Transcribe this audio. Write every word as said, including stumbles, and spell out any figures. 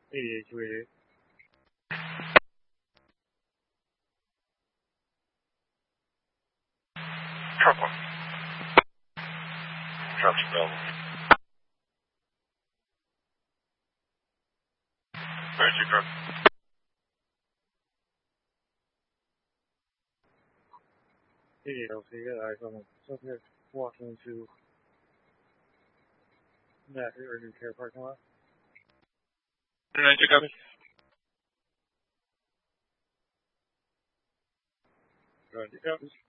eighty-eight two eighty-eight. Truck one. Truck's available. Where's your truck? eighty-eight L C, got eyes on the subject walking into that urgent care parking lot. Did I pick up? Go ahead, pick up.